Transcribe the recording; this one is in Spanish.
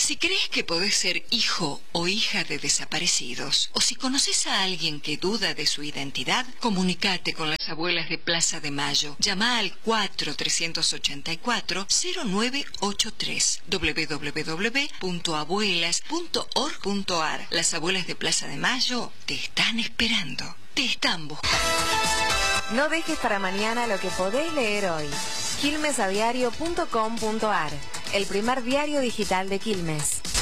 Si crees que podés ser hijo o hija de desaparecidos, o si conoces a alguien que duda de su identidad, comunicate con las abuelas de Plaza de Mayo. Llama al 4384-0983 www.abuelas.org.ar. Las abuelas de Plaza de Mayo te están esperando. Te están buscando. No dejes para mañana lo que podés leer hoy. quilmesadiario.com.ar, el primer diario digital de Quilmes.